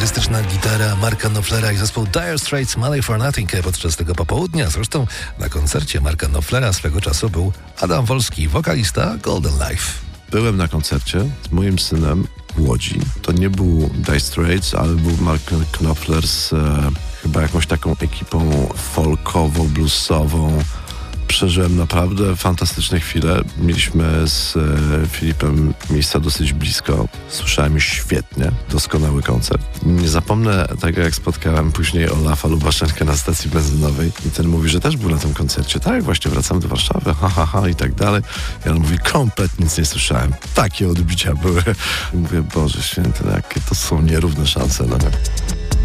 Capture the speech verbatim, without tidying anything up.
akustyczna gitara Marka Knopflera i zespół Dire Straits Money for Nothing podczas tego popołudnia. Zresztą na koncercie Marka Knopflera swego czasu był Adam Wolski, wokalista Golden Life. Byłem na koncercie z moim synem w Łodzi. To nie był Dire Straits, ale był Mark Knopfler z e, chyba jakąś taką ekipą folkowo-bluesową. Przeżyłem naprawdę fantastyczne chwile. Mieliśmy z e, Filipem miejsca dosyć blisko. Słyszałem już świetnie. Doskonały koncert. Nie zapomnę tego, jak spotkałem później Olafa Lubaszenkę na stacji benzynowej i ten mówi, że też był na tym koncercie. Tak, właśnie wracam do Warszawy, ha, ha, ha i tak dalej. I on mówi, kompletnie nic nie słyszałem. Takie odbicia były. I mówię, Boże Święty, jakie to są nierówne szanse. No.